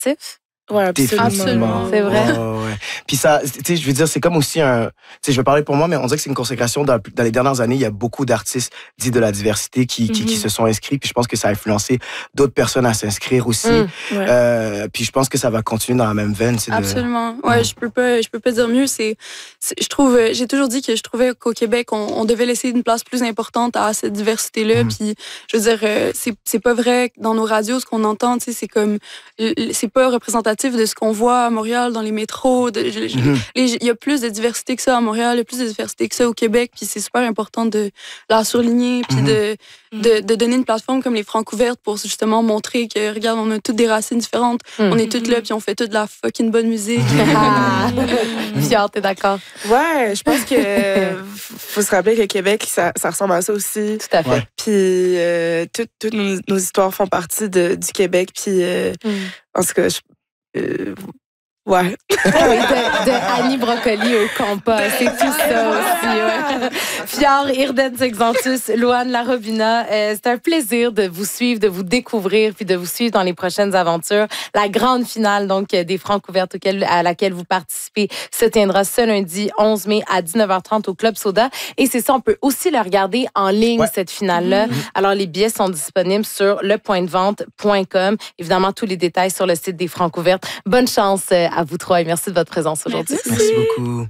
sportifs? Ouais, absolument. C'est vrai. Ouais. Puis ça, tu sais, je veux dire, c'est comme aussi un... Tu sais, je vais parler pour moi, mais on dirait que c'est une consécration. Dans les dernières années, il y a beaucoup d'artistes dits de la diversité qui se sont inscrits. Puis je pense que ça a influencé d'autres personnes à s'inscrire aussi. Puis je pense que ça va continuer dans la même veine. Absolument. Ouais, je peux pas dire mieux. Je trouve, j'ai toujours dit que je trouvais qu'au Québec, on devait laisser une place plus importante à cette diversité-là. Puis je veux dire, c'est pas vrai que dans nos radios, ce qu'on entend, tu sais, c'est comme... C'est pas représentatif de ce qu'on voit à Montréal dans les métros. Il y a plus de diversité que ça à Montréal, il y a plus de diversité que ça au Québec, puis c'est super important de la surligner, puis de donner une plateforme comme les Francs ouvertes pour justement montrer que, regarde, on a toutes des racines différentes, on est toutes là, puis on fait toute la fucking bonne musique. Fior, t'es d'accord? Ouais, je pense que faut se rappeler que le Québec, ça ressemble à ça aussi. Tout à fait. Puis toutes nos histoires font partie du Québec, puis en tout cas, ouais. de Annie Brocoli au compas, c'est tout ça aussi. Ouais. Fior, Irden Sexantus, Louane Larobina, c'est un plaisir de vous suivre, de vous découvrir, puis de vous suivre dans les prochaines aventures. La grande finale donc des Francs ouvertes à laquelle vous participez se tiendra ce lundi 11 mai à 19h30 au Club Soda. Et c'est ça, on peut aussi le regarder en ligne, cette finale-là. Alors, les billets sont disponibles sur lepointdevente.com. Évidemment, tous les détails sur le site des Francs ouvertes. Bonne chance à vous trois et merci de votre présence aujourd'hui. Merci beaucoup.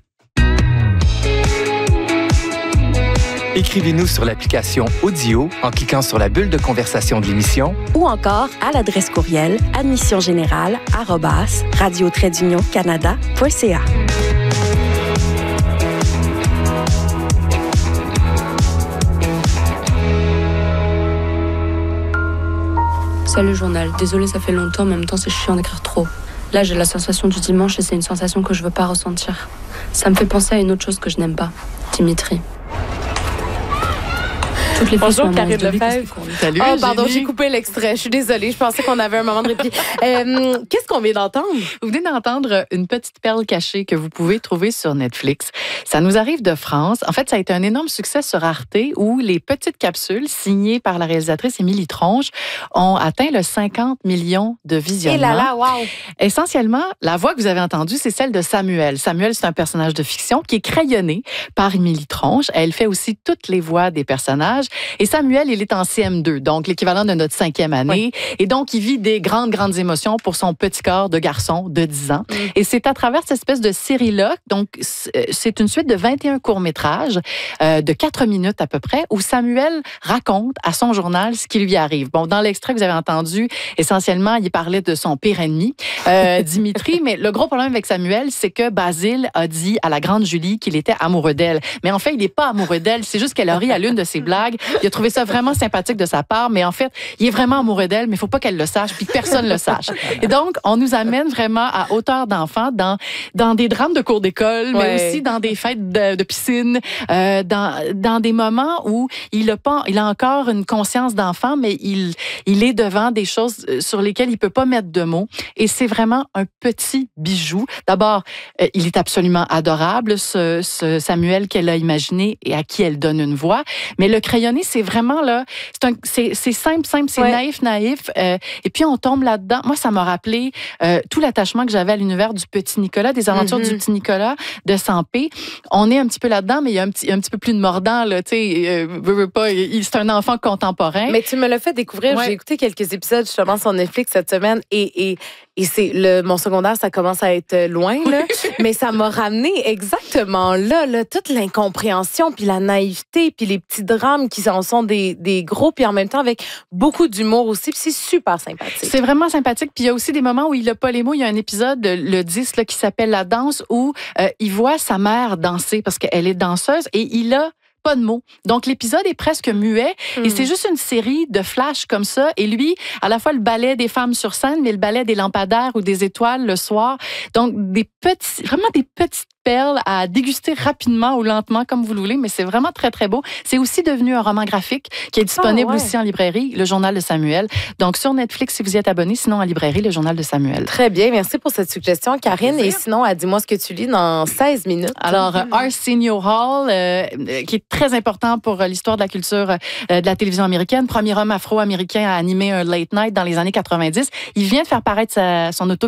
Écrivez-nous sur l'application Audio en cliquant sur la bulle de conversation de l'émission ou encore à l'adresse courriel admissiongénérale@radio-canada.ca. Salut journal, désolée ça fait longtemps, en même temps c'est chiant d'écrire trop. Là j'ai la sensation du dimanche et c'est une sensation que je veux pas ressentir. Ça me fait penser à une autre chose que je n'aime pas, Dimitri. Toutes les Bonjour Karine Lefebvre. Salut, oh pardon, Julie. j'ai coupé l'extrait. Je suis désolée. Je pensais qu'on avait un moment de répit. Qu'est-ce qu'on vient d'entendre? Vous venez d'entendre une petite perle cachée que vous pouvez trouver sur Netflix. Ça nous arrive de France. En fait, ça a été un énorme succès sur Arte où les petites capsules signées par la réalisatrice Émilie Tronche ont atteint le 50 millions de visionnements. Et là là, wow! Essentiellement, la voix que vous avez entendue, c'est celle de Samuel. Samuel, c'est un personnage de fiction qui est crayonné par Émilie Tronche. Elle fait aussi toutes les voix des personnages. Et Samuel, il est en CM2, donc l'équivalent de notre 5e année. Oui. Et donc, il vit des grandes émotions pour son petit corps de garçon de 10 ans. Et c'est à travers cette espèce de série-là, donc c'est une suite de 21 courts-métrages de 4 minutes à peu près, où Samuel raconte à son journal ce qui lui arrive. Bon, dans l'extrait que vous avez entendu, essentiellement, il parlait de son pire ennemi, Dimitri, mais le gros problème avec Samuel, c'est que Basile a dit à la grande Julie qu'il était amoureux d'elle. Mais en fait, il n'est pas amoureux d'elle, c'est juste qu'elle a ri à l'une de ses blagues. Il a trouvé ça vraiment sympathique de sa part, mais en fait, il est vraiment amoureux d'elle, mais il ne faut pas qu'elle le sache, puis que personne le sache. Et donc, on nous amène vraiment à hauteur d'enfant dans des drames de cours d'école, mais aussi dans des fêtes de piscine, dans des moments où il a encore une conscience d'enfant, mais il est devant des choses sur lesquelles il ne peut pas mettre de mots. Et c'est vraiment un petit bijou. D'abord, il est absolument adorable, ce Samuel qu'elle a imaginé et à qui elle donne une voix. Mais le crayonné, c'est vraiment là, c'est simple, c'est naïf. Et puis, on tombe là-dedans. Moi, ça m'a rappelé tout l'attachement que j'avais à l'univers du Petit Nicolas, des aventures du Petit Nicolas de Sampé. On est un petit peu là-dedans, mais il y a un petit peu plus de mordant, là. Tu sais, c'est un enfant contemporain. Mais tu me l'as fait découvrir. J'ai écouté quelques épisodes justement sur Netflix cette semaine et c'est mon secondaire, ça commence à être loin, là. Mais ça m'a ramené exactement là, toute l'incompréhension, puis la naïveté, puis les petits drames qui en sont des gros, puis en même temps avec beaucoup d'humour aussi, puis c'est super sympathique. C'est vraiment sympathique, puis il y a aussi des moments où il n'a pas les mots. Il y a un épisode, le 10, là, qui s'appelle La danse, où il voit sa mère danser parce qu'elle est danseuse et il a pas de mots. Donc, l'épisode est presque muet et c'est juste une série de flashs comme ça. Et lui, à la fois le ballet des femmes sur scène, mais le ballet des lampadaires ou des étoiles le soir. Donc, vraiment des petites perles à déguster rapidement ou lentement, comme vous le voulez, mais c'est vraiment très, très beau. C'est aussi devenu un roman graphique qui est disponible aussi en librairie, Le Journal de Samuel. Donc, sur Netflix, si vous y êtes abonné, sinon en librairie, Le Journal de Samuel. Très bien. Merci pour cette suggestion, Karine. Et sinon, dis-moi ce que tu lis dans 16 minutes. Alors, Arsenio Hall, qui est très important pour l'histoire de la culture de la télévision américaine, premier homme afro-américain à animer un late night dans les années 90. Il vient de faire paraître son auto